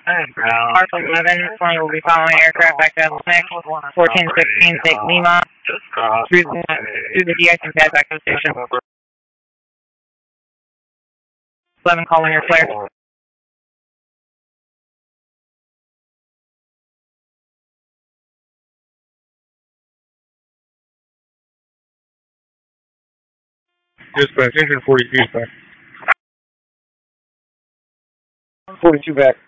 Parcel 11, Flying will be following aircraft back to Atlantic, 1416, take Lima, through the DX and pass back to the station. 11 calling your flare. Dispatch, engine 42 back. 42 back.